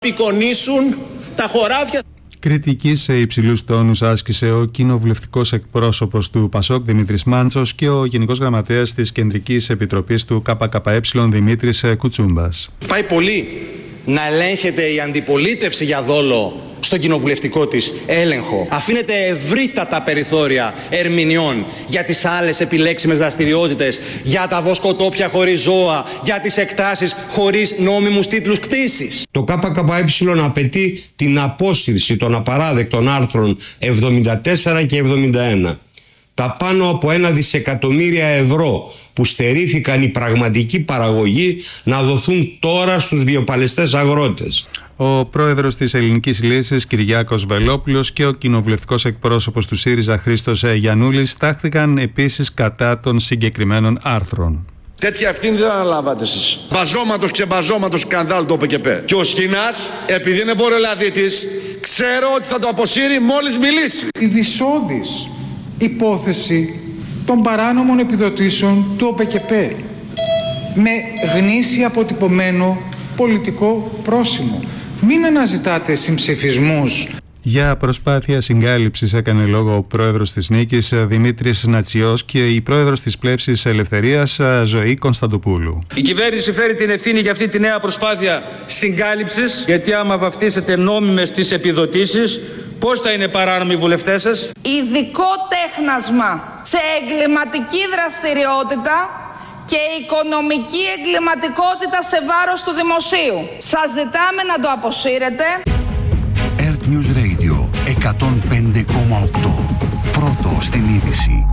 απεικονίσουν τα χωράφια. Κριτική σε υψηλούς τόνους άσκησε ο κοινοβουλευτικός εκπρόσωπος του ΠΑΣΟΚ Δημήτρης Μάντσος και ο Γενικός Γραμματέας της Κεντρικής Επιτροπής του ΚΚΕ Δημήτρης Κουτσούμπας. Πάει πολύ να ελέγχεται η αντιπολίτευση για δόλο στον κοινοβουλευτικό της έλεγχο. Αφήνεται ευρύτατα περιθώρια ερμηνεών για τις άλλες επιλέξιμες δραστηριότητες, για τα βοσκοτόπια χωρίς ζώα, για τις εκτάσεις χωρίς νόμιμους τίτλους κτήσης. Το ΚΚΕ απαιτεί την απόσυρση των απαράδεκτων άρθρων 74 και 71. Τα πάνω από 1 δισεκατομμύρια ευρώ που στερήθηκαν η πραγματική παραγωγή να δοθούν τώρα στους βιοπαλαιστές αγρότες. Ο πρόεδρος της Ελληνικής Λύσης, Κυριάκος Βελόπουλος, και ο κοινοβουλευτικός εκπρόσωπος του ΣΥΡΙΖΑ, Χρήστος Γιαννούλης, τάχθηκαν επίσης κατά των συγκεκριμένων άρθρων. Τέτοια ευθύνη δεν αναλάβατε εσείς. Μπαζώματος, ξεμπαζώματος σκανδάλ το ΟΠΕΚΕΠΕ. Και ο Σκινάς, επειδή είναι βορειοελλαδίτης, ξέρω ότι θα το αποσύρει μόλις μιλήσει. Η δυσόδης υπόθεση των παράνομων επιδοτήσεων του ΟΠΕΚΕΠΕ με γνήσια αποτυπωμένο πολιτικό πρόσημο. Μην αναζητάτε συμψηφισμούς. Για προσπάθεια συγκάλυψης έκανε λόγο ο πρόεδρος της Νίκης Δημήτρης Νατσιός και η πρόεδρος της Πλεύσης Ελευθερίας Ζωή Κωνσταντοπούλου. Η κυβέρνηση φέρει την ευθύνη για αυτή τη νέα προσπάθεια συγκάλυψης, γιατί άμα βαφτίσετε νόμιμες τις επιδοτήσεις, πώς θα είναι παράνομοι οι βουλευτές σας? Ειδικό τέχνασμα σε εγκληματική δραστηριότητα και οικονομική εγκληματικότητα σε βάρος του δημοσίου. Σας ζητάμε να το αποσύρετε. Earth News Radio 105,8. Πρώτο στην είδηση.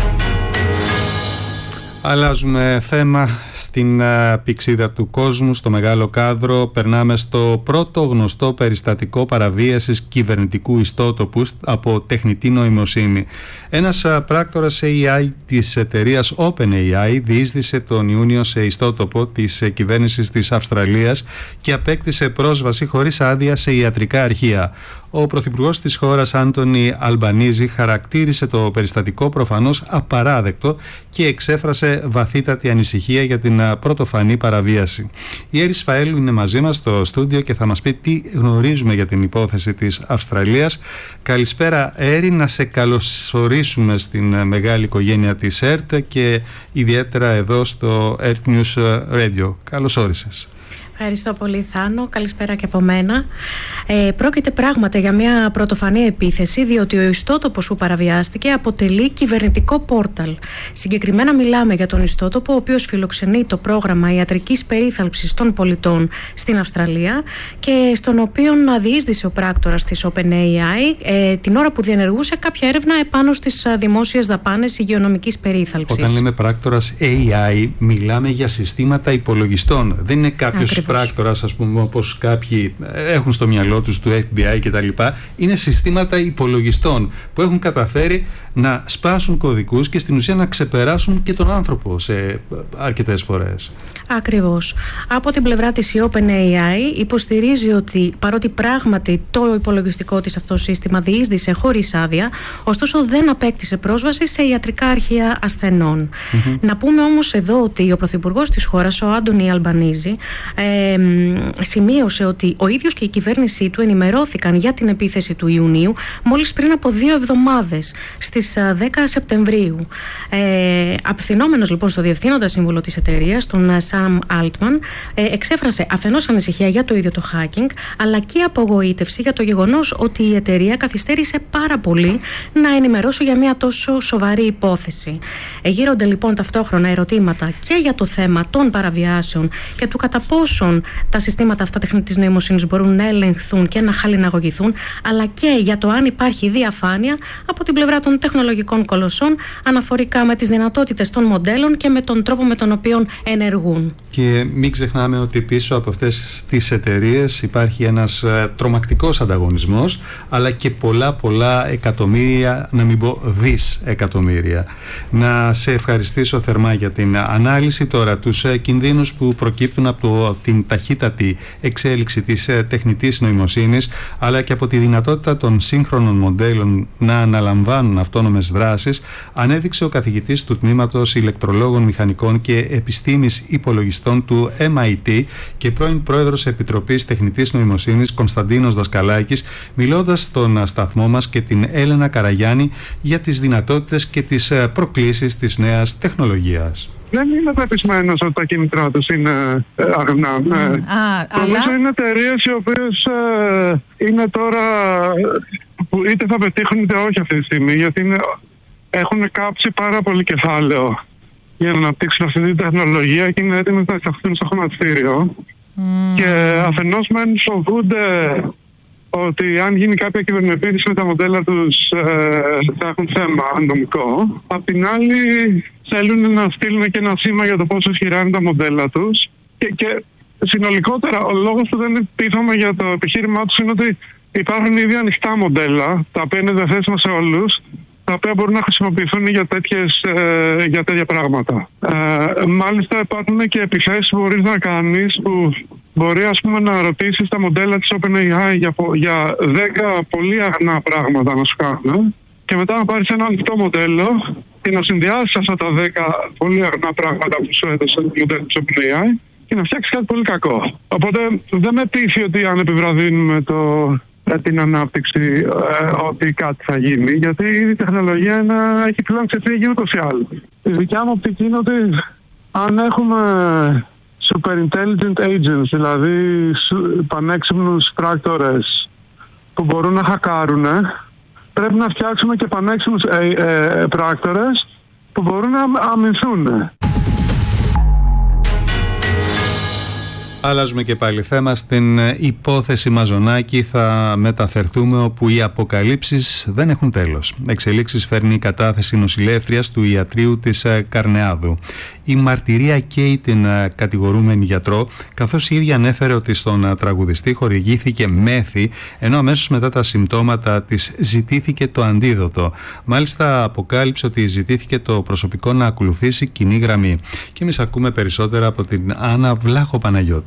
Αλλάζουμε θέμα. Στην πηξίδα του κόσμου, στο μεγάλο κάδρο, περνάμε στο πρώτο γνωστό περιστατικό παραβίασης κυβερνητικού ιστότοπου από τεχνητή νοημοσύνη. Ένας πράκτορας AI της εταιρείας OpenAI διείσδησε τον Ιούνιο σε ιστότοπο της κυβέρνησης της Αυστραλίας και απέκτησε πρόσβαση χωρίς άδεια σε ιατρικά αρχεία. Ο πρωθυπουργός της χώρας, Άντονι Αλμπανίζη, χαρακτήρισε το περιστατικό προφανώς απαράδεκτο και εξέφρασε βαθύτατη ανησυχία για την πρωτοφανή παραβίαση. Η Έρη Σφαέλου είναι μαζί μας στο στούντιο και θα μας πει τι γνωρίζουμε για την υπόθεση της Αυστραλίας. Καλησπέρα Έρη, να σε καλωσορίσουμε στην μεγάλη οικογένεια της ΕΡΤ και ιδιαίτερα εδώ στο Earth News Radio. Καλώς όρισες. Ευχαριστώ πολύ, Θάνο. Καλησπέρα και από μένα. Πρόκειται πράγματι για μια πρωτοφανή επίθεση, διότι ο ιστότοπος που παραβιάστηκε αποτελεί κυβερνητικό πόρταλ. Συγκεκριμένα μιλάμε για τον ιστότοπο, ο οποίος φιλοξενεί το πρόγραμμα ιατρικής περίθαλψης των πολιτών στην Αυστραλία και στον οποίο διείσδησε ο πράκτορας της OpenAI την ώρα που διενεργούσε κάποια έρευνα επάνω στις δημόσιες δαπάνες υγειονομικής περίθαλψης. Όταν λέμε πράκτορας AI, μιλάμε για συστήματα υπολογιστών. Δεν είναι κάποιος πράκτορας, ας πούμε, όπως κάποιοι έχουν στο μυαλό τους του FBI κτλ. Είναι συστήματα υπολογιστών που έχουν καταφέρει να σπάσουν κωδικούς και στην ουσία να ξεπεράσουν και τον άνθρωπο σε αρκετές φορές. Ακριβώς. Από την πλευρά της η OpenAI υποστηρίζει ότι παρότι πράγματι το υπολογιστικό της αυτό σύστημα διείσδησε χωρίς άδεια, ωστόσο δεν απέκτησε πρόσβαση σε ιατρικά αρχεία ασθενών. Να πούμε όμως εδώ ότι ο πρωθυπουργός της χώρας, ο Άντονι Αλμπανίζη, σημείωσε ότι ο ίδιος και η κυβέρνησή του ενημερώθηκαν για την επίθεση του Ιουνίου μόλις πριν από 2 εβδομάδες, στις 10 Σεπτεμβρίου. Απευθυνόμενος λοιπόν στο διευθύνοντα σύμβουλο της εταιρείας, τον Sam Altman, εξέφρασε αφενός ανησυχία για το ίδιο το hacking, αλλά και απογοήτευση για το γεγονός ότι η εταιρεία καθυστέρησε πάρα πολύ να ενημερώσει για μια τόσο σοβαρή υπόθεση. Γύρονται λοιπόν ταυτόχρονα ερωτήματα και για το θέμα των παραβιάσεων και του κατά πόσον τα συστήματα αυτά τεχνητής νοημοσύνης μπορούν να ελεγχθούν και να χαλιναγωγηθούν, αλλά και για το αν υπάρχει διαφάνεια από την πλευρά των τεχνολογικών κολοσσών αναφορικά με τις δυνατότητες των μοντέλων και με τον τρόπο με τον οποίο ενεργούν. Και μην ξεχνάμε ότι πίσω από αυτές τις εταιρείες υπάρχει ένας τρομακτικός ανταγωνισμός, αλλά και πολλά εκατομμύρια, να μην πω δισεκατομμύρια. Να σε ευχαριστήσω θερμά για την ανάλυση. Τώρα, τους κινδύνους που προκύπτουν από την ταχύτατη εξέλιξη της τεχνητής νοημοσύνης, αλλά και από τη δυνατότητα των σύγχρονων μοντέλων να αναλαμβάνουν αυτόνομες δράσεις, ανέδειξε ο καθηγητής του Τμήματος Ηλεκτρολόγων Μηχανικών και Επιστήμης Υπολογιστών του MIT και πρώην πρόεδρος Επιτροπής Τεχνητής Νοημοσύνης Κωνσταντίνος Δασκαλάκης, μιλώντας στον σταθμό μας και την Έλενα Καραγιάννη για τις δυνατότητες και τις προκλήσεις της νέας τεχνολογίας. Δεν είμαι πεπισμένος ότι τα κίνητρά τους είναι αγνά. Νομίζω είναι εταιρείες οι οποίες είναι τώρα που είτε θα πετύχουν είτε όχι αυτή τη στιγμή, γιατί έχουν κάψει πάρα πολύ κεφάλαιο για να αναπτύξουν αυτή την τεχνολογία και είναι έτοιμοι να εισαχθούν στο χρηματιστήριο. Και αφενός μεν φοβούνται ότι αν γίνει κάποια κυβερνοεπίθεση με τα μοντέλα τους θα έχουν θέμα νομικό. Απ' την άλλη θέλουν να στείλουν και ένα σήμα για το πόσο ισχυρά είναι τα μοντέλα τους. Και συνολικότερα ο λόγος που δεν πείθαμε για το επιχείρημά τους είναι ότι υπάρχουν ήδη ανοιχτά μοντέλα, τα οποία είναι διαθέσιμα σε όλους, τα οποία μπορούν να χρησιμοποιηθούν για τέτοια πράγματα. Μάλιστα υπάρχουν και επιθέσεις που μπορείς να κάνεις, που μπορεί ας πούμε να ρωτήσεις τα μοντέλα της OpenAI για 10 πολύ αγνά πράγματα να σου κάνουν και μετά να πάρεις ένα ανοιχτό μοντέλο και να συνδυάσεις αυτά τα 10 πολύ αγνά πράγματα που σου έδωσε το μοντέλο της OpenAI και να φτιάξεις κάτι πολύ κακό. Οπότε δεν με πείθει ότι αν επιβραδύνουμε την ανάπτυξη ότι κάτι θα γίνει, γιατί η τεχνολογία έχει πλέον ξεφύγει ούτως ή άλλως. Η δικιά μου οπτική είναι ότι αν έχουμε super intelligent agents, δηλαδή πανέξυπνους πράκτορες που μπορούν να χακάρουν, πρέπει να φτιάξουμε και πανέξυπνους πράκτορες που μπορούν να αμυνθούν. Αλλάζουμε και πάλι θέμα. Στην υπόθεση Μαζονάκη θα μεταφερθούμε, όπου οι αποκαλύψεις δεν έχουν τέλος. Εξελίξεις φέρνει η κατάθεση νοσηλεύτριας του ιατρείου της Καρνεάδου. Η μαρτυρία καίει την κατηγορούμενη γιατρό, καθώς η ίδια ανέφερε ότι στον τραγουδιστή χορηγήθηκε μέθη, ενώ αμέσως μετά τα συμπτώματα της ζητήθηκε το αντίδοτο. Μάλιστα αποκάλυψε ότι ζητήθηκε το προσωπικό να ακολουθήσει κοινή γραμμή. Και εμείς ακούμε περισσότερα από την Άννα Βλάχο-Παναγιώτη.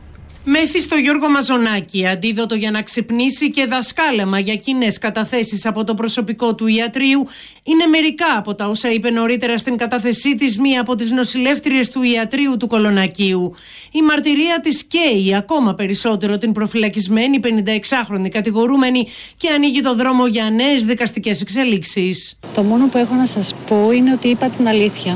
Μέθη στο Γιώργο Μαζονάκη, αντίδοτο για να ξυπνήσει και δασκάλεμα για κοινές καταθέσεις από το προσωπικό του ιατρείου είναι μερικά από τα όσα είπε νωρίτερα στην κατάθεσή της μία από τις νοσηλεύτριες του ιατρείου του Κολονακίου. Η μαρτυρία της καίει ακόμα περισσότερο την προφυλακισμένη 56χρονη κατηγορούμενη και ανοίγει το δρόμο για νέες δικαστικές εξελίξεις. Το μόνο που έχω να σας πω είναι ότι είπα την αλήθεια.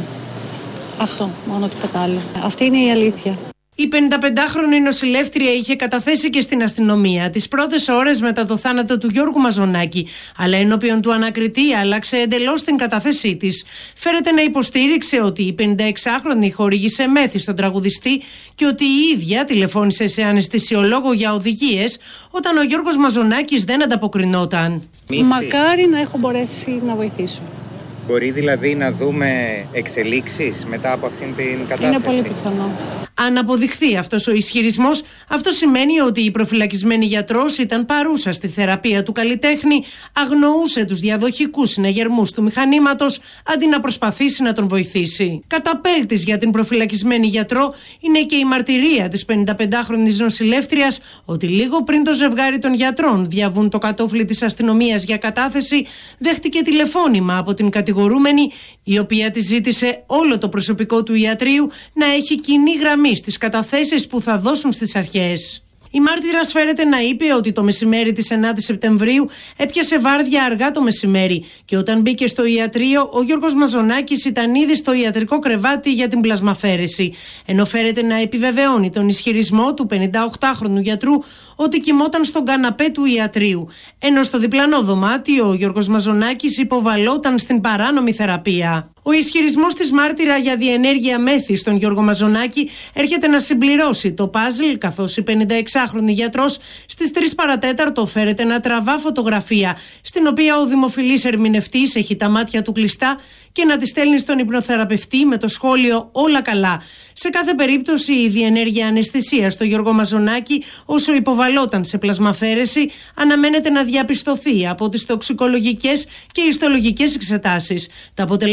Αυτό, μόνο τίποτα άλλο. Αυτή είναι η αλήθεια. Η 55χρονη νοσηλεύτρια είχε καταθέσει και στην αστυνομία τις πρώτες ώρες μετά το θάνατο του Γιώργου Μαζονάκη, αλλά ενώπιον του ανακριτή άλλαξε εντελώς την κατάθεσή της. Φέρεται να υποστήριξε ότι η 56χρονη χορήγησε μέθη στον τραγουδιστή και ότι η ίδια τηλεφώνησε σε αναισθησιολόγο για οδηγίες όταν ο Γιώργος Μαζονάκης δεν ανταποκρινόταν. Μακάρι να έχω μπορέσει να βοηθήσω. Μπορεί δηλαδή να δούμε εξελίξεις μετά από αυτήν την κατάθεση? Είναι πολύ πιθανό. Αν αποδειχθεί αυτός ο ισχυρισμός, αυτό σημαίνει ότι η προφυλακισμένη γιατρός ήταν παρούσα στη θεραπεία του καλλιτέχνη, αγνοούσε τους διαδοχικούς συναγερμούς του μηχανήματος αντί να προσπαθήσει να τον βοηθήσει. Καταπέλτης για την προφυλακισμένη γιατρό είναι και η μαρτυρία της 55χρονης νοσηλεύτριας ότι λίγο πριν το ζευγάρι των γιατρών διαβούν το κατόφλι της αστυνομίας για κατάθεση, δέχτηκε τηλεφώνημα από την κατηγορούμενη, η οποία της ζήτησε όλο το προσωπικό του ιατρείου να έχει κοινή γραμμή στις καταθέσεις που θα δώσουν στις αρχές. Η μάρτυρας φέρεται να είπε ότι το μεσημέρι της 9ης Σεπτεμβρίου έπιασε βάρδια αργά το μεσημέρι και όταν μπήκε στο ιατρείο ο Γιώργος Μαζονάκης ήταν ήδη στο ιατρικό κρεβάτι για την πλασμαφέρεση, ενώ φέρεται να επιβεβαιώνει τον ισχυρισμό του 58χρονου γιατρού ότι κοιμόταν στον καναπέ του ιατρείου, ενώ στο διπλανό δωμάτιο ο Γιώργος Μαζονάκης υποβαλόταν στην παράνομη θεραπεία. Ο ισχυρισμός της μάρτυρα για διενέργεια μέθη στον Γιώργο Μαζονάκη έρχεται να συμπληρώσει το παζλ, καθώς η 56χρονη γιατρός στις 3 παρατέταρτο φέρεται να τραβά φωτογραφία, στην οποία ο δημοφιλής ερμηνευτής έχει τα μάτια του κλειστά και να τη στέλνει στον υπνοθεραπευτή με το σχόλιο «Όλα καλά». Σε κάθε περίπτωση η διενέργεια αναισθησίας στο Γιώργο Μαζονάκη, όσο υποβαλόταν σε πλασμαφέρεση, αναμένεται να διαπιστωθεί από τις τοξικολογικές και ιστολογικές εξετάσεις. Τα αποτελέσματα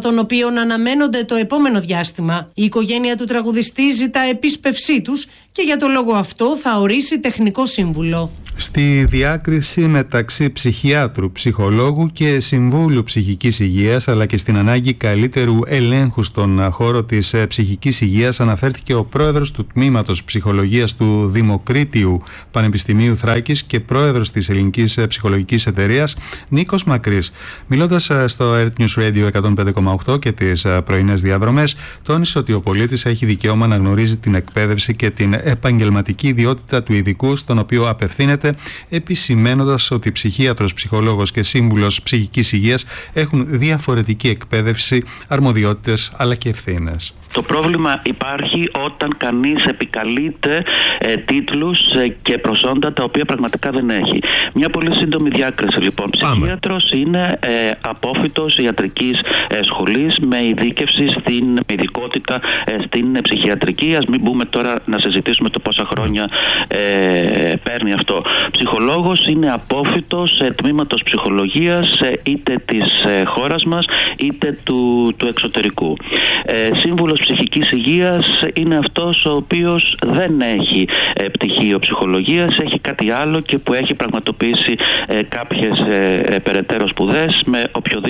των οποίων αναμένονται το επόμενο διάστημα. Η οικογένεια του τραγουδιστή ζητά επίσπευσή τους και για το λόγο αυτό θα ορίσει τεχνικό σύμβουλο. Στη διάκριση μεταξύ ψυχιάτρου, ψυχολόγου και συμβούλου ψυχικής υγείας, αλλά και στην ανάγκη καλύτερου ελέγχου στον χώρο της ψυχικής υγείας, αναφέρθηκε ο πρόεδρος του Τμήματος Ψυχολογίας του Δημοκρίτιου Πανεπιστημίου Θράκης και πρόεδρος της Ελληνικής Ψυχολογικής Εταιρείας, Νίκος Μακρύς. Μιλώντας στο Earth News Radio 105,8 και τις πρωινές διαδρομές, τόνισε ότι ο πολίτης έχει δικαίωμα να γνωρίζει την εκπαίδευση και την επαγγελματική ιδιότητα του ειδικού στον οποίο απευθύνεται, επισημαίνοντας ότι ψυχίατρος, ψυχολόγος και σύμβουλος ψυχικής υγείας έχουν διαφορετική εκπαίδευση, αρμοδιότητες αλλά και ευθύνες. Το πρόβλημα υπάρχει όταν κανείς επικαλείται τίτλους και προσόντα τα οποία πραγματικά δεν έχει. Μια πολύ σύντομη διάκριση λοιπόν. Ψυχίατρος είναι απόφοιτος ιατρικής σχολής με ειδικότητα στην ψυχιατρική. Ας μην μπούμε τώρα να συζητήσουμε το πόσα χρόνια παίρνει αυτό. Ψυχολόγος είναι απόφοιτος τμήματος ψυχολογίας είτε της χώρας μας είτε του εξωτερικού. Σύμβουλος ψυχικής υγείας είναι αυτός ο οποίος δεν έχει πτυχίο ψυχολογίας, έχει κάτι άλλο και που έχει πραγματοποιήσει κάποιες περαιτέρω σπουδές με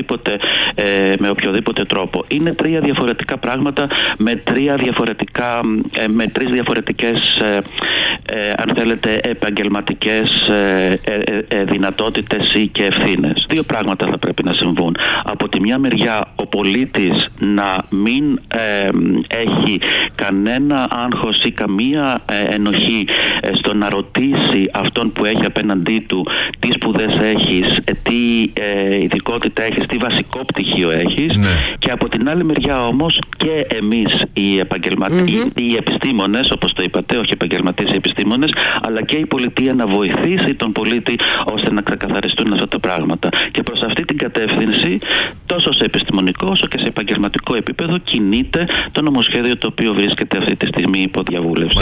οποιοδήποτε τρόπο. Είναι τρία διαφορετικά πράγματα με τρεις διαφορετικές αν θέλετε επαγγελματικές δυνατότητες ή και ευθύνες. Δύο πράγματα θα πρέπει να συμβούν. Από τη μια μεριά ο πολίτης να μην έχει κανένα άγχος ή καμία ενοχή στο να ρωτήσει αυτόν που έχει απέναντί του τι σπουδές έχεις, τι ειδικότητα έχεις, τι βασικό πτυχίο έχεις, και από την άλλη μεριά όμως και εμείς οι επιστήμονες, όπως το είπατε, όχι επαγγελματίες, οι επιστήμονες, αλλά και η πολιτεία να βοηθήσει τον πολίτη ώστε να ξεκαθαριστούν αυτά τα πράγματα. Και προς αυτή την κατεύθυνση, τόσο σε επιστημονικό όσο και σε επαγγελματικό επίπεδο, κινείται το νομοσχέδιο το οποίο βρίσκεται αυτή τη στιγμή υπό διαβούλευση.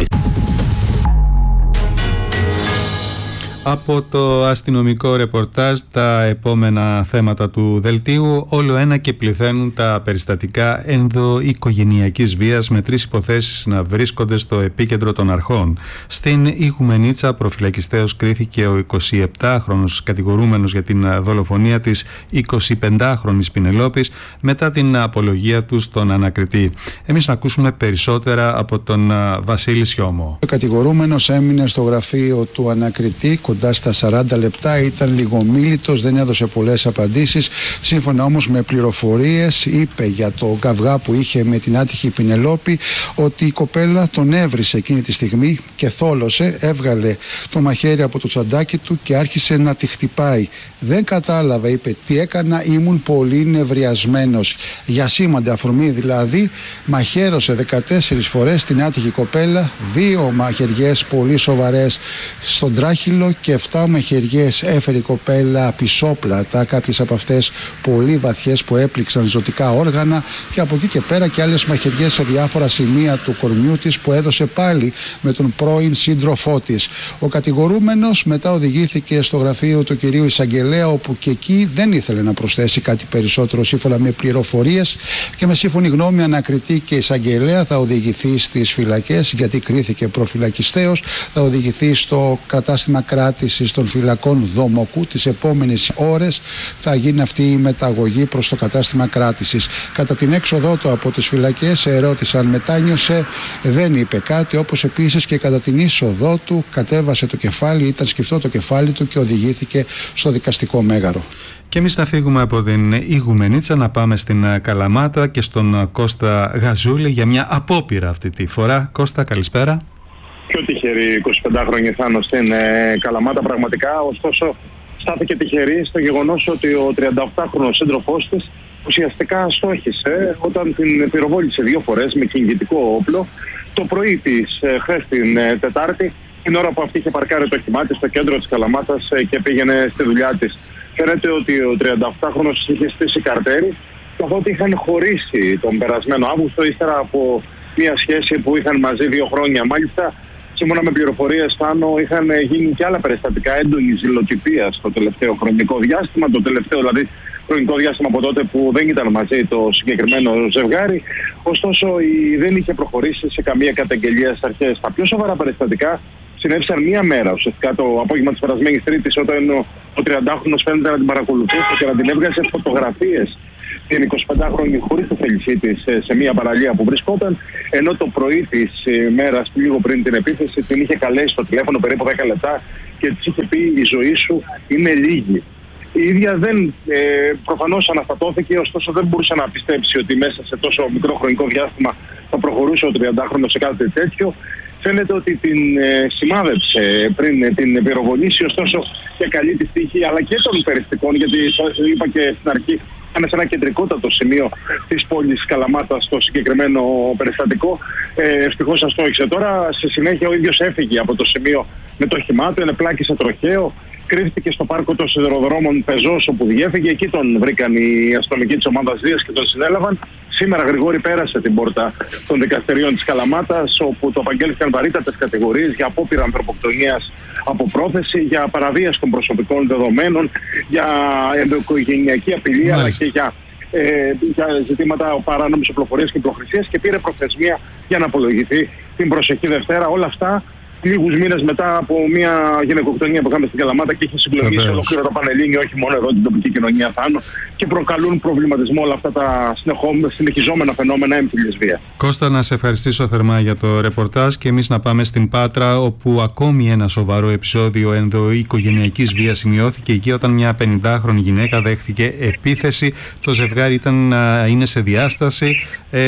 Από το αστυνομικό ρεπορτάζ, τα επόμενα θέματα του δελτίου, όλο ένα και πληθαίνουν τα περιστατικά ενδοοικογενειακής βίας, με 3 υποθέσεις να βρίσκονται στο επίκεντρο των αρχών. Στην Ιγουμενίτσα προφυλακιστέως κρίθηκε ο 27χρονος κατηγορούμενος για την δολοφονία της 25χρονης Πινελόπης μετά την απολογία του στον ανακριτή. Εμείς να ακούσουμε περισσότερα από τον Βασίλη Σιώμο. Ο κατηγορούμενος έμεινε στο γραφείο του ανακριτή κοντά στα 40 λεπτά, ήταν λιγομίλητος, δεν έδωσε πολλές απαντήσεις. Σύμφωνα όμως με πληροφορίες, είπε για το καυγά που είχε με την άτυχη Πινελόπη ότι η κοπέλα τον έβρισε εκείνη τη στιγμή και θόλωσε, έβγαλε το μαχαίρι από το τσαντάκι του και άρχισε να τη χτυπάει. Δεν κατάλαβα, είπε, τι έκανα, ήμουν πολύ νευριασμένος. Για σήμαντη αφορμή δηλαδή, μαχαίρωσε 14 φορές την άτυχη κοπέλα, 2 μαχαιριές πολύ σοβαρές στον τράχυλο και 7 μαχαιριές έφερε η κοπέλα πισόπλατα, κάποιες από αυτές πολύ βαθιές που έπληξαν ζωτικά όργανα, και από εκεί και πέρα και άλλες μαχαιριές σε διάφορα σημεία του κορμιού της που έδωσε πάλι με τον πρώην σύντροφό της. Ο κατηγορούμενος μετά οδηγήθηκε στο γραφείο του κυρίου Εισαγγελέα, όπου και εκεί δεν ήθελε να προσθέσει κάτι περισσότερο σύμφωνα με πληροφορίες, και με σύμφωνη γνώμη ανακριτή και Εισαγγελέα θα οδηγηθεί στις φυλακές, γιατί κρίθηκε προφυλακιστέως, θα οδηγηθεί στο κατάστημα κράτησης των φυλακών Δομοκού. Τις επόμενες ώρες θα γίνει αυτή η μεταγωγή προς το κατάστημα κράτησης. Κατά την έξοδό του από τις φυλακές ερώτησαν μετάνιωσε, δεν είπε κάτι, όπως επίσης και κατά την είσοδό του κατέβασε το κεφάλι, ήταν σκυφτό το κεφάλι του και οδηγήθηκε στο δικαστικό μέγαρο. Και εμείς θα φύγουμε από την Ιγουμενίτσα να πάμε στην Καλαμάτα και στον Κώστα Γαζούλη για μια απόπειρα αυτή τη φορά. Κώστα, καλησπέρα. Πιο τυχερή 25χρονη Θάνο στην Καλαμάτα πραγματικά, ωστόσο στάθηκε τυχερή στο γεγονός ότι ο 38χρονος σύντροφός της ουσιαστικά στόχισε όταν την πυροβόλησε 2 φορές με κυνηγητικό όπλο το πρωί της χθες την Τετάρτη, την ώρα που αυτή είχε παρκάρει το όχημά της στο κέντρο της Καλαμάτας και πήγαινε στη δουλειά της. Φαίνεται ότι ο 38χρονος είχε στήσει καρτέρι, καθότι είχαν χωρίσει τον περασμένο Αύγουστο ύστερα από μια σχέση που είχαν μαζί 2 χρόνια. Μάλιστα, σύμφωνα με πληροφορίες, Θάνο, είχαν γίνει και άλλα περιστατικά έντονης ζηλοτυπίας στο τελευταίο χρονικό διάστημα, το τελευταίο δηλαδή χρονικό διάστημα από τότε που δεν ήταν μαζί το συγκεκριμένο ζευγάρι. Ωστόσο, δεν είχε προχωρήσει σε καμία καταγγελία στις αρχές. Τα πιο σοβαρά περιστατικά συνέβησαν μία μέρα, ουσιαστικά το απόγευμα της περασμένης Τρίτης, όταν ο 30χρονος φαίνεται να την παρακολουθούσε και να την έβγαζε φωτογραφίες την 25χρονη χωρίς τη θέλησή της σε μία παραλία που βρισκόταν, ενώ το πρωί της μέρας, λίγο πριν την επίθεση, την είχε καλέσει στο τηλέφωνο περίπου 10 λεπτά και της είχε πει: «Η ζωή σου είναι λίγη». Η ίδια προφανώς αναστατώθηκε, ωστόσο δεν μπορούσε να πιστέψει ότι μέσα σε τόσο μικρό χρονικό διάστημα θα προχωρούσε ο 30χρονος σε κάτι τέτοιο. Φαίνεται ότι την σημάδεψε πριν την πυροβολήσει, ωστόσο για καλή της τύχη αλλά και των περιστικών, γιατί είπα και στην αρχή, ήταν σε ένα κεντρικότατο σημείο της πόλης Καλαμάτας στο συγκεκριμένο περιστατικό. Ευτυχώς αστόχησε. Τώρα στη συνέχεια ο ίδιος έφυγε από το σημείο με το όχημά του, ενεπλάκησε τροχαίο, κρύφτηκε στο πάρκο των σιδηροδρόμων Πεζός, όπου διέφυγε. Εκεί τον βρήκαν οι αστυνομικοί της ομάδας Δίας και τον συνέλαβαν. Σήμερα, Γρηγόρη, πέρασε την πόρτα των δικαστηρίων της Καλαμάτας, όπου το απαγγέλθηκαν βαρύτατες κατηγορίες για απόπειρα ανθρωποκτονίας από πρόθεση, για παραβίαση των προσωπικών δεδομένων, για ενδοοικογενειακή απειλή, αλλά και για ζητήματα παράνομης οπλοφορίας και υπνοχρησίας, και πήρε προθεσμία για να απολογηθεί την προσεχή Δευτέρα. Όλα αυτά λίγους μήνες μετά από μια γυναικοκτονία που είχαμε στην Καλαμάτα και είχε συγκλονίσει ολόκληρο το Πανελλήνιο, όχι μόνο εδώ την τοπική κοινωνία Θάνο, και προκαλούν προβληματισμό όλα αυτά τα συνεχιζόμενα φαινόμενα έμφυλης βίας. Κώστα, να σε ευχαριστήσω θερμά για το ρεπορτάζ και εμείς να πάμε στην Πάτρα, όπου ακόμη ένα σοβαρό επεισόδιο ενδοοικογενειακής βίας σημειώθηκε εκεί όταν μια 50χρονη γυναίκα δέχθηκε επίθεση. Το ζευγάρι είναι σε διάσταση.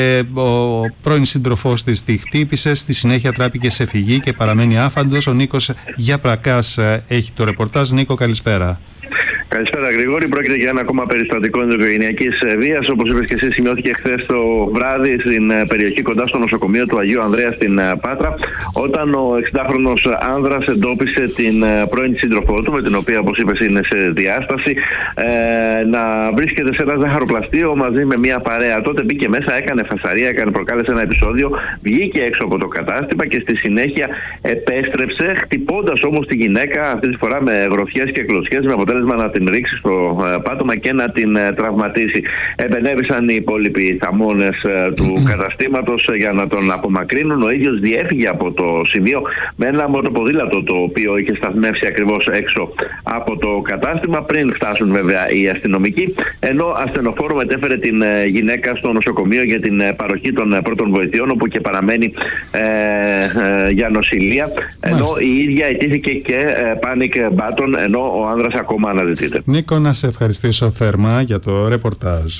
Ο πρώην σύντροφός της τη χτύπησε, στη συνέχεια τράπηκε σε φυγή και παραμένει άφαντος. Ο Νίκος Γιαπρακάς έχει το ρεπορτάζ. Νίκο, καλησπέρα. Καλησπέρα, Γρηγόρη. Πρόκειται για ένα ακόμα περιστατικό ενδοοικογενειακής βίας. Όπως είπες και εσύ, σημειώθηκε χθες το βράδυ στην περιοχή κοντά στο νοσοκομείο του Αγίου Ανδρέα στην Πάτρα, όταν ο 60χρονος άνδρας εντόπισε την πρώην σύντροφό του, με την οποία, όπως είπες, είναι σε διάσταση, να βρίσκεται σε ένα ζαχαροπλαστείο μαζί με μια παρέα. Τότε μπήκε μέσα, έκανε φασαρία, προκάλεσε ένα επεισόδιο, βγήκε έξω από το κατάστημα και στη συνέχεια επέστρεψε, χτυπώντας όμως τη γυναίκα, αυτή τη φορά με γροθιές και κλωτσιές, με αποτέλεσμα να την ρίξει στο πάτωμα και να την τραυματίσει. Επενέβησαν οι υπόλοιποι θαμώνες του καταστήματος για να τον απομακρύνουν. Ο ίδιος διέφυγε από το σημείο με ένα μοτοποδήλατο, το οποίο είχε σταθμεύσει ακριβώς έξω από το κατάστημα, πριν φτάσουν βέβαια οι αστυνομικοί, ενώ ασθενοφόρο μετέφερε την γυναίκα στο νοσοκομείο για την παροχή των πρώτων βοηθειών, όπου και παραμένει για νοσηλεία, ενώ η ίδια αιτήθηκε και panic button, ενώ ο άνδρας ακόμα αναζητείται. Νίκο, να σε ευχαριστήσω θερμά για το ρεπορτάζ.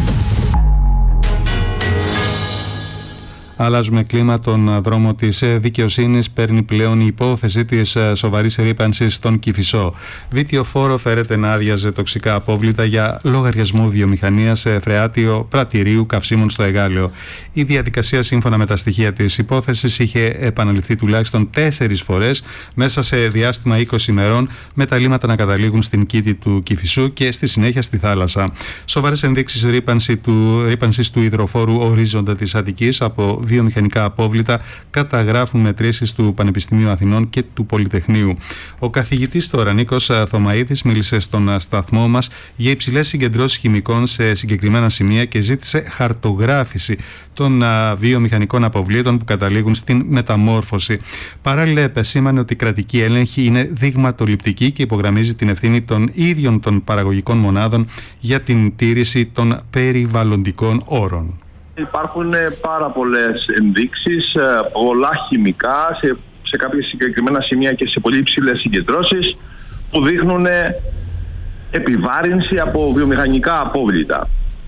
Αλλάζουμε κλίμα. Τον δρόμο της δικαιοσύνης παίρνει πλέον η υπόθεση της σοβαρής ρύπανσης στον Κηφισό. Βιτιοφόρο φέρεται να άδειαζε τοξικά απόβλητα για λογαριασμό βιομηχανίας σε φρεάτιο πρατηρίου καυσίμων στο Εγάλεο. Η διαδικασία, σύμφωνα με τα στοιχεία της υπόθεσης, είχε επαναληφθεί τουλάχιστον 4 φορές μέσα σε διάστημα 20 ημερών, με τα λίμματα να καταλήγουν στην κήτη του Κηφισού και στη συνέχεια στη θάλασσα. Σοβαρές ενδείξεις ρύπανσης του υδροφόρου ορίζοντα της Αττικής από βιομηχανικά απόβλητα καταγράφουν μετρήσεις του Πανεπιστημίου Αθηνών και του Πολυτεχνείου. Ο καθηγητής τώρα, Νίκος Θωμαίδης, μίλησε στον σταθμό μας για υψηλές συγκεντρώσεις χημικών σε συγκεκριμένα σημεία και ζήτησε χαρτογράφηση των βιομηχανικών αποβλήτων που καταλήγουν στην μεταμόρφωση. Παράλληλα, επεσήμανε ότι η κρατική έλεγχη είναι δειγματοληπτική και υπογραμμίζει την ευθύνη των ίδιων των παραγωγικών μονάδων για την τήρηση των περιβαλλοντικών όρων. Υπάρχουν πάρα πολλές ενδείξεις, πολλά χημικά σε κάποια συγκεκριμένα σημεία και σε πολύ υψηλές συγκεντρώσεις, που δείχνουν επιβάρυνση από βιομηχανικά απόβλητα.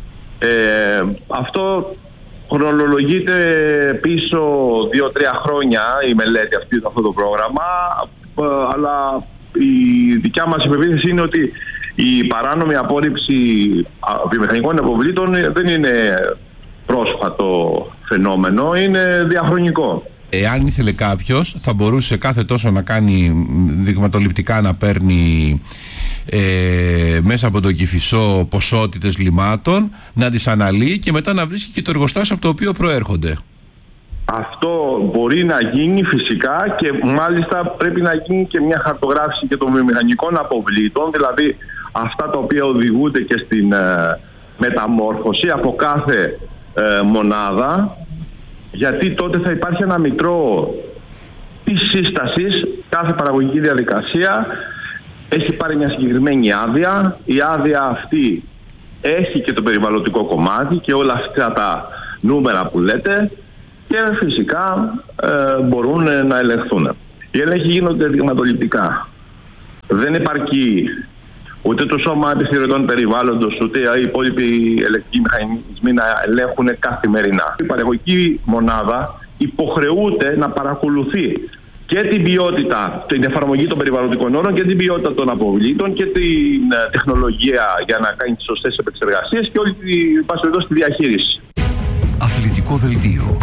Αυτό χρονολογείται πίσω 2-3 χρόνια η μελέτη αυτό το πρόγραμμα, αλλά η δικιά μας υπεποίθηση είναι ότι η παράνομη απόρριψη βιομηχανικών αποβλήτων δεν είναι πρόσφατο φαινόμενο, είναι διαχρονικό. Εάν ήθελε κάποιος, θα μπορούσε κάθε τόσο να κάνει δειγματοληπτικά, να παίρνει μέσα από τον Κηφισό ποσότητες λιμάτων, να τις αναλύει και μετά να βρίσκει και το εργοστάσιο από το οποίο προέρχονται. Αυτό μπορεί να γίνει φυσικά, και μάλιστα πρέπει να γίνει και μια χαρτογράφηση και των βιομηχανικών αποβλήτων, δηλαδή αυτά τα οποία οδηγούνται και στην μεταμόρφωση από κάθε μονάδα, γιατί τότε θα υπάρχει ένα μητρό της σύστασης. Κάθε παραγωγική διαδικασία έχει πάρει μια συγκεκριμένη άδεια. Η άδεια αυτή έχει και το περιβαλλοντικό κομμάτι και όλα αυτά τα νούμερα που λέτε, και φυσικά μπορούν να ελεγχθούν. Οι έλεγχοι γίνονται δειγματοληπτικά. Δεν επαρκεί ούτε το Σώμα Επιθεωρητών Περιβάλλοντος, ούτε οι υπόλοιποι ελεκτικοί μηχανισμοί να ελέγχουν καθημερινά. Η παραγωγική μονάδα υποχρεούται να παρακολουθεί και την ποιότητα, την εφαρμογή των περιβαλλοντικών όρων και την ποιότητα των αποβλήτων και την τεχνολογία για να κάνει τις σωστές επεξεργασίες και όλη τη διαχείριση. Αθλητικό δελτίο.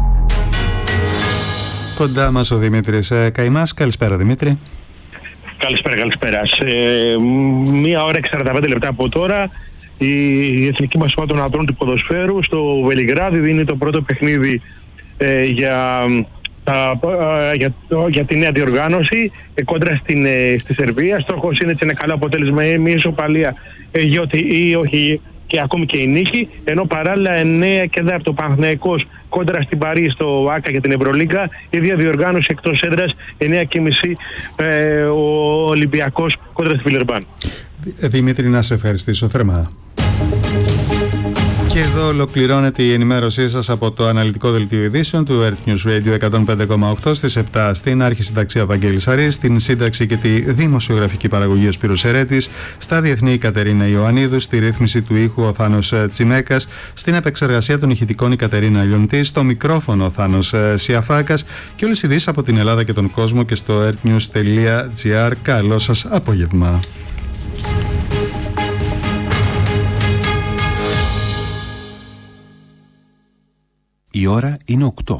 Κοντά μας ο Δημήτρης Καϊμάς. Καλησπέρα, Δημήτρη. Καλησπέρα. Σε 1 ώρα και 45 λεπτά από τώρα η Εθνική μας Ομάδα των Ανδρών του Ποδοσφαίρου στο Βελιγράδι δίνει το πρώτο παιχνίδι για τη νέα διοργάνωση κόντρα στη Σερβία. Στόχος είναι ένα καλό αποτέλεσμα, μια ισοπαλία ή όχι, και ακόμη και η νίκη, ενώ παράλληλα 9 και 10 το Παναθηναϊκός κόντρα στην Παρί στο ΆΚΑ για την Ευρωλίγκα, η ίδια διοργάνωση εκτός έδρας 9.30 ο Ολυμπιακός κόντρα στη Βιλερμπάν. Δημήτρη, να σε ευχαριστήσω θερμά. Και εδώ ολοκληρώνεται η ενημέρωσή σας από το αναλυτικό δελτίο ειδήσεων του Earth News Radio 105,8 στις 7. Στην αρχισυνταξία Βαγγέλης Αρής, στην σύνταξη και τη δημοσιογραφική παραγωγή ο Σπύρος Ερέτης, στα διεθνή η Κατερίνα Ιωαννίδου, στη ρύθμιση του ήχου ο Θάνος Τσιμέκας, στην επεξεργασία των ηχητικών η Κατερίνα Λιοντή, στο μικρόφωνο ο Θάνος Σιαφάκας και όλες οι ειδήσεις από την Ελλάδα και τον κόσμο και στο earthnews.gr. Καλό σας απόγευμα. Η ώρα είναι 8.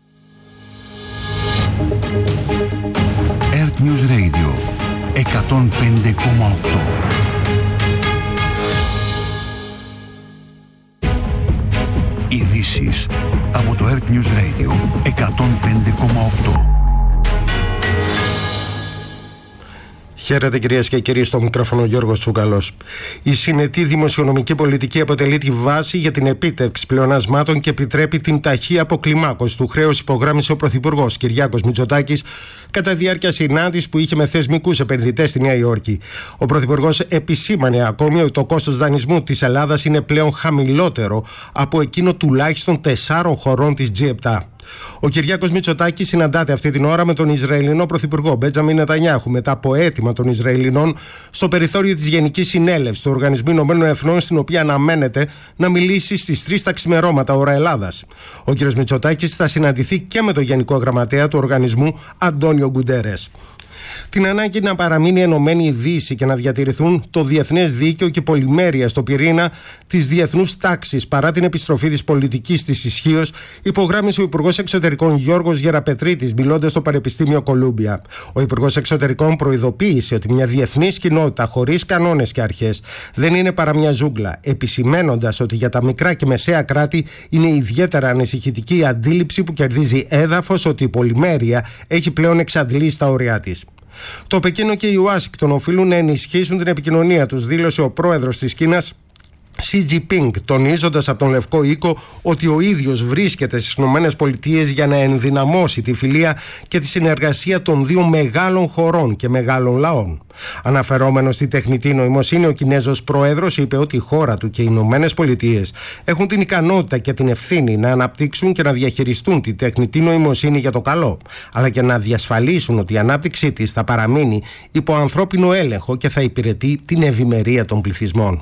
Earth News Radio 105,8. Ειδήσεις από το Earth News Radio 105,8. Χαίρετε κυρίες και κύριοι, στο μικρόφωνο Γιώργος Τσουκαλός. Η συνετή δημοσιονομική πολιτική αποτελεί τη βάση για την επίτευξη πλεονασμάτων και επιτρέπει την ταχύ αποκλιμάκωση του χρέους, υπογράμμισε ο Πρωθυπουργός Κυριάκος Μητσοτάκης κατά διάρκεια συνάντησης που είχε με θεσμικούς επενδυτές στη Νέα Υόρκη. Ο Πρωθυπουργός επισήμανε ακόμη ότι το κόστος δανεισμού της Ελλάδας είναι πλέον χαμηλότερο από εκείνο τουλάχιστον 4 χωρών της G7. Ο Κυριάκος Μητσοτάκης συναντάται αυτή την ώρα με τον Ισραηλινό Πρωθυπουργό Μπέντζαμιν Νετανιάχου μετά από αίτημα των Ισραηλινών στο περιθώριο της Γενικής Συνέλευσης του Οργανισμού Ηνωμένων Εθνών, στην οποία αναμένεται να μιλήσει στις 3 τα ξημερώματα ώρα Ελλάδας. Ο κ. Μητσοτάκης θα συναντηθεί και με τον Γενικό Γραμματέα του Οργανισμού Αντώνιο Γκουντέρες. Την ανάγκη να παραμείνει ενωμένη η Δύση και να διατηρηθούν το διεθνές δίκαιο και πολυμέρεια στο πυρήνα της διεθνούς τάξης παρά την επιστροφή της πολιτικής της ισχύως, υπογράμμισε ο Υπουργός Εξωτερικών Γιώργος Γεραπετρίτης μιλώντας στο Πανεπιστήμιο Κολούμπια. Ο Υπουργός Εξωτερικών προειδοποίησε ότι μια διεθνής κοινότητα χωρίς κανόνες και αρχές δεν είναι παρά μια ζούγκλα, επισημένοντας ότι για τα μικρά και μεσαία κράτη είναι ιδιαίτερα ανησυχητική η αντίληψη που κερδίζει έδαφος ότι η πολυμέρεια έχει πλέον εξαντλήσει τα όρια της. Το Πεκίνο και η Ουάσιγκτον οφείλουν να ενισχύσουν την επικοινωνία τους, δήλωσε ο πρόεδρος της Κίνας Xi Jinping, τονίζοντας από τον Λευκό Οίκο ότι ο ίδιος βρίσκεται στις ΗΠΑ για να ενδυναμώσει τη φιλία και τη συνεργασία των δύο μεγάλων χωρών και μεγάλων λαών. Αναφερόμενος στη τεχνητή νοημοσύνη, ο Κινέζος πρόεδρος είπε ότι η χώρα του και οι ΗΠΑ έχουν την ικανότητα και την ευθύνη να αναπτύξουν και να διαχειριστούν τη τεχνητή νοημοσύνη για το καλό, αλλά και να διασφαλίσουν ότι η ανάπτυξή της θα παραμείνει υπό ανθρώπινο έλεγχο και θα υπηρετεί την ευημερία των πληθυσμών.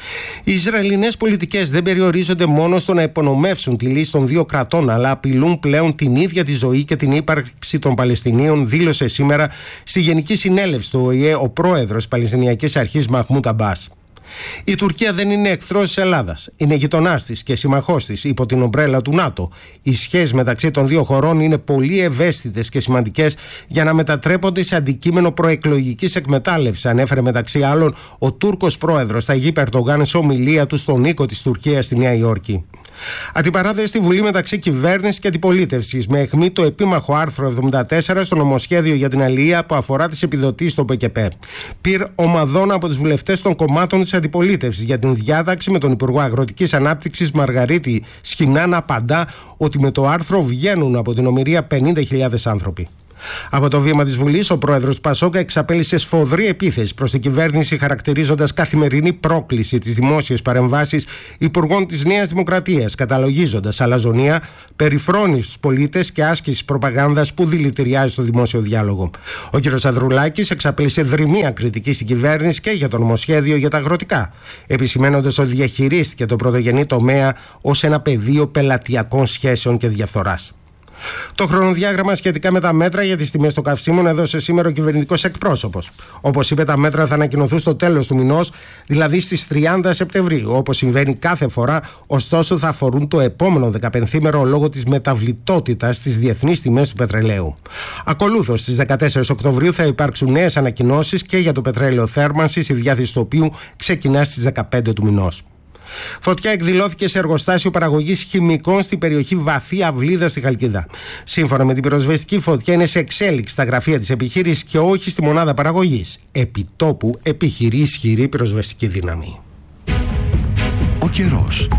Οι Ισραηλινές πολιτικές δεν περιορίζονται μόνο στο να υπονομεύσουν τη λύση των δύο κρατών, αλλά απειλούν πλέον την ίδια τη ζωή και την ύπαρξη των Παλαιστινίων, δήλωσε σήμερα στη Γενική Συνέλευση του ΟΗΕ ο πρόεδρος της Παλαιστινιακής Αρχής Μαχμούντ Αμπάς. Η Τουρκία δεν είναι εχθρός της Ελλάδας. Είναι γειτονάς της και συμμαχός της υπό την ομπρέλα του ΝΑΤΟ. Οι σχέσεις μεταξύ των δύο χωρών είναι πολύ ευαίσθητες και σημαντικές για να μετατρέπονται σε αντικείμενο προεκλογικής εκμετάλλευσης, ανέφερε μεταξύ άλλων ο Τούρκος πρόεδρος Ταγίπ Ερντογάν σε ομιλία του στον οίκο της Τουρκίας στη Νέα Υόρκη. Αντιπαράθεση στη Βουλή μεταξύ κυβέρνησης και αντιπολίτευσης, με αιχμή το επίμαχο άρθρο 74 στο νομοσχέδιο για την αλληλεία που αφορά τις επιδοτήσεις στο ΠΚΠ. Πυρ ομαδών από τους βουλευτές των κομμάτων της αντιπολίτευσης για την διάταξη, με τον Υπουργό Αγροτικής Ανάπτυξης Μαργαρίτη Σχοινά να απαντά ότι με το άρθρο βγαίνουν από την ομηρία 50.000 άνθρωποι. Από το βήμα της Βουλής, ο πρόεδρος του ΠΑΣΟΚ εξαπέλυσε σφοδρή επίθεση προς την κυβέρνηση, χαρακτηρίζοντας καθημερινή πρόκληση τις δημόσιες παρεμβάσεις υπουργών της Νέας Δημοκρατίας, καταλογίζοντας αλαζονία, περιφρόνηση στους πολίτες και άσκηση προπαγάνδας που δηλητηριάζει το δημόσιο διάλογο. Ο κ. Ανδρουλάκης εξαπέλυσε δρυμία κριτική στην κυβέρνηση και για το νομοσχέδιο για τα αγροτικά, επισημένοντας ότι διαχειρίστηκε το πρωτογενή τομέα ως ένα πεδίο πελατειακών σχέσεων και διαφθοράς. Το χρονοδιάγραμμα σχετικά με τα μέτρα για τις τιμές των καυσίμων έδωσε σήμερα ο κυβερνητικός εκπρόσωπος. Όπως είπε, τα μέτρα θα ανακοινωθούν στο τέλος του μηνός, δηλαδή στις 30 Σεπτεμβρίου, όπως συμβαίνει κάθε φορά, ωστόσο θα αφορούν το επόμενο 15ημερο λόγω της μεταβλητότητας στις διεθνείς τιμές του πετρελαίου. Ακολούθως, στις 14 Οκτωβρίου θα υπάρξουν νέες ανακοινώσεις και για το πετρέλαιο θέρμανσης, η διάθεση του οποίου ξεκινά στις 15 του μηνός. Φωτιά εκδηλώθηκε σε εργοστάσιο παραγωγής χημικών στην περιοχή Βαθύ Αυλίδα στη Χαλκίδα. Σύμφωνα με την πυροσβεστική, φωτιά είναι σε εξέλιξη στα γραφεία της επιχείρησης και όχι στη μονάδα παραγωγής. Επιτόπου επιχειρεί ισχυρή πυροσβεστική δύναμη. Ο καιρός.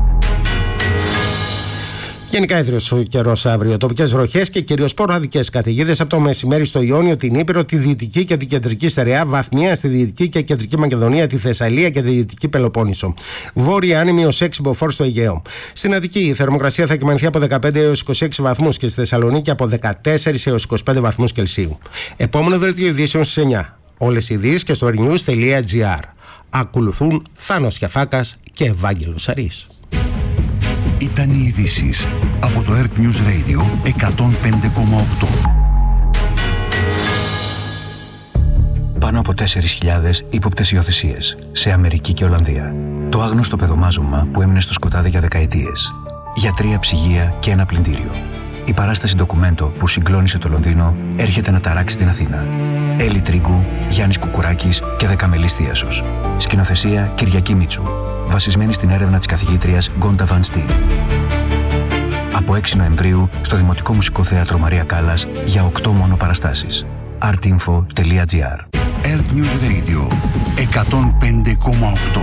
Γενικά έθριος ο καιρός αύριο. Τοπικές βροχές και κυρίως σποραδικές καταιγίδες από το μεσημέρι στο Ιόνιο, την Ήπειρο, τη Δυτική και την Κεντρική Στερεά, βαθμία στη Δυτική και Κεντρική Μακεδονία, τη Θεσσαλία και τη Δυτική Πελοπόννησο. Βόρεια άνεμη ως 6 μποφόρ στο Αιγαίο. Στην Αττική η θερμοκρασία θα κυμανθεί από 15 έως 26 βαθμούς και στη Θεσσαλονίκη από 14 έως 25 βαθμούς Κελσίου. Επόμενο δελτίο ειδήσεων στις 9. Όλες οι ειδήσεις και στο rnews.gr. Ακολουθούν Θάνος Γιαφάκας και Ευάγγελος Σαρής. Ήταν οι ειδήσεις από το Earth News Radio 105,8. Πάνω από 4.000 ύποπτες υιοθεσίες σε Αμερική και Ολλανδία. Το άγνωστο παιδομάζωμα που έμεινε στο σκοτάδι για δεκαετίες. Για 3 ψυγεία και ένα πλυντήριο. Η παράσταση ντοκουμέντο που συγκλώνησε το Λονδίνο έρχεται να ταράξει την Αθήνα. Έλλη Τρίγκου, Γιάννης Κουκουράκης και Δεκαμελής Θίασος. Σκηνοθεσία Κυριακή Μίτσου. Βασισμένη στην έρευνα της καθηγήτριας Γκόντα Βαν Στιν. Από 6 Νοεμβρίου στο Δημοτικό Μουσικό Θέατρο Μαρία Κάλλας για 8 μόνο παραστάσεις. artinfo.gr. Earth News Radio 105,8.